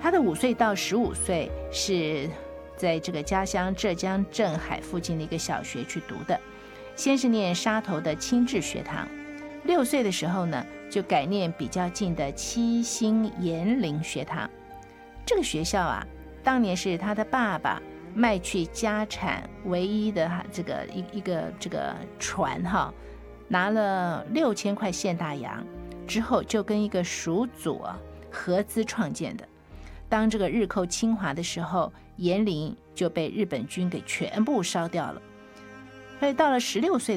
他的5岁到15岁是在这个家乡浙江镇海附近的一个小学去读的，先是念沙头的亲智学堂，6岁的时候呢，就改念比较近的七星延陵学堂。这个学校啊，当年是他的爸爸卖去家产唯一的这个一个这个船哈，拿了6000块现大洋之后，就跟一个蜀祖合资创建的。当这个日寇侵华的时候，延陵就被日本军给全部烧掉了。所以到了16岁